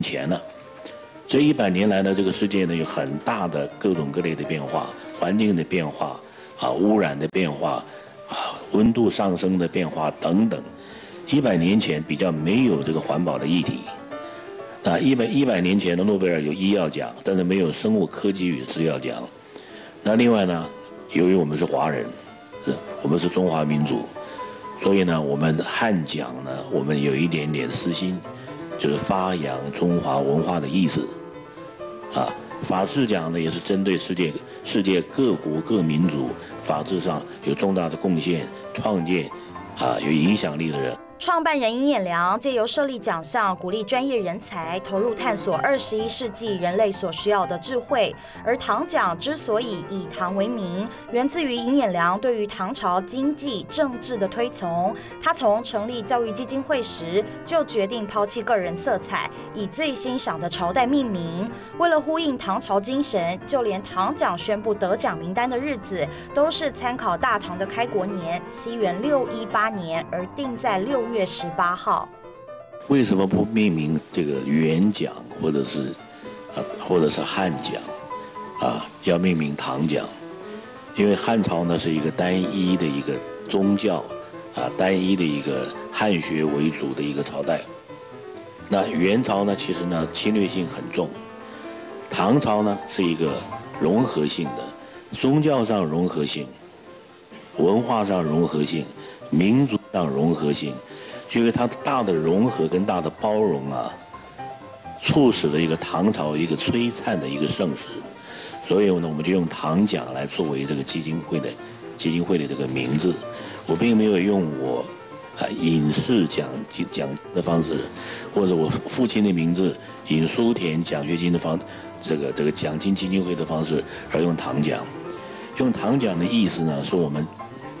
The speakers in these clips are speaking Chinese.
前了。这100年来呢，这个世界呢有很大的各种各类的变化，环境的变化污染的变化温度上升的变化等等。100年前比较没有这个环保的议题。那100年前的诺贝尔有医药奖，但是没有生物科技与制药奖。那另外呢，由于我们是华人，我们是中华民族，所以呢，我们汉奖呢，我们有一点点私心，就是发扬中华文化的意思。法治奖呢，也是针对世界各国各民族法治上有重大的贡献、创建有影响力的人。 创办人尹衍梁借由设立奖项，鼓励专业人才投入探索21世纪人类所需要的智慧。而唐奖之所以以唐为名，源自于尹衍梁对于唐朝经济政治的推崇。他从成立教育基金会时，就决定抛弃个人色彩，以最欣赏的朝代命名。为了呼应唐朝精神，就连唐奖宣布得奖名单的日子，都是参考大唐的开国年西元618年，而定在6月18号。 为什么不命名这个元奖或者是汉奖要命名唐奖？因为汉朝呢是一个单一的一个宗教单一的一个汉学为主的一个朝代。那元朝呢其实呢侵略性很重，唐朝呢是一个融合性的，宗教上融合性，文化上融合性，民族上融合性。因为它大的融合跟大的包容促使了一个唐朝一个璀璨的一个盛世，所以呢，我们就用唐奖来作为这个基金会的这个名字。我并没有用我尹氏奖的方式，或者我父亲的名字尹书田奖学金的这个奖金基金会的方式，而用唐奖。用唐奖的意思呢，是我们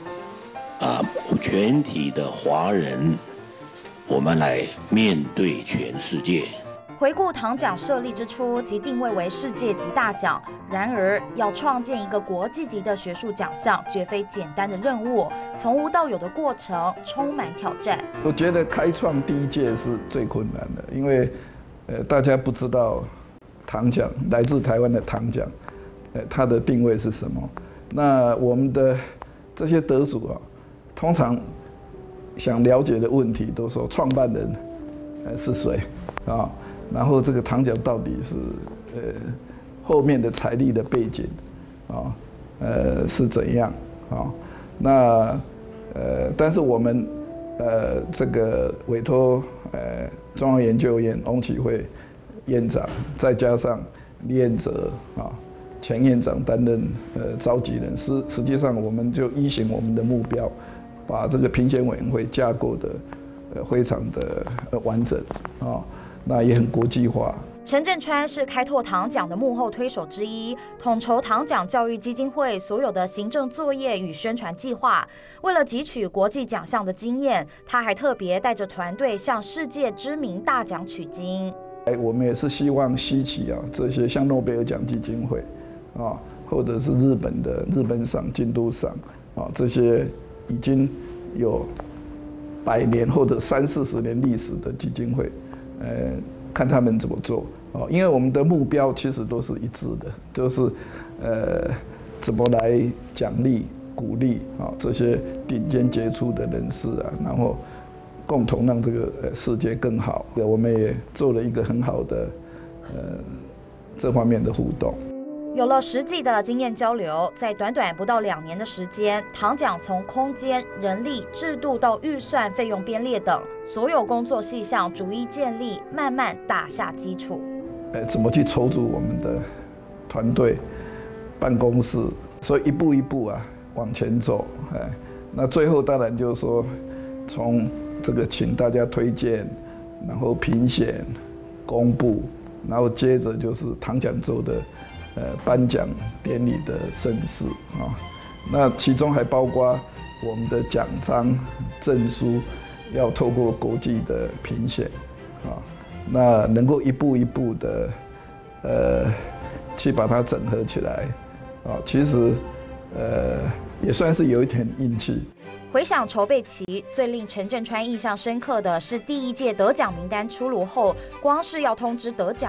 全体的华人。我们来面对全世界。 回顾唐奖设立之初即定位为世界级大奖，然而要创建一个国际级的学术奖项，绝非简单的任务。从无到有的过程充满挑战。 我觉得开创第一届是最困难的，因为大家不知道唐奖来自台湾的唐奖，它的定位是什么。那我们的这些得主通常想了解的问题都说创办人是谁然后这个唐奖到底是后面的财力的背景是怎样那但是我们这个委托中央研究院翁启惠院长，再加上李彦哲前院长担任召集人，实际上我们就依循我们的目标。把这个评选委员会架构的非常的完整那也很国际化。 陈振川是开拓唐奖的幕后推手之一，统筹唐奖教育基金会所有的行政作业与宣传计划。为了汲取国际奖项的经验，他还特别带着团队向世界知名大奖取经。 我们也是希望吸起这些像诺贝尔奖基金会或者是日本的日本赏、京都赏这些。已经有100年或者30-40年历史的基金会，看他们怎么做因为我们的目标其实都是一致的，就是怎么来奖励、鼓励这些顶尖杰出的人士然后共同让这个世界更好。我们也做了一个很好的这方面的互动。 有了实际的经验交流，在短短不到2年的时间，唐奖从空间、人力、制度到预算、费用编列等所有工作细项逐一建立，慢慢打下基础。 怎么去筹组我们的团队、办公室，所以一步一步往前走。那最后当然就是说，从这个请大家推荐，然后评选、公布，然后接着就是唐奖周的。颁奖典礼的盛事那其中还包括我们的奖章、证书，要透过国际的评选那能够一步一步的去把它整合起来其实也算是有一点运气。 回想筹备期，最令陈振川印象深刻的是第一届得奖名单出炉后，光是要通知得奖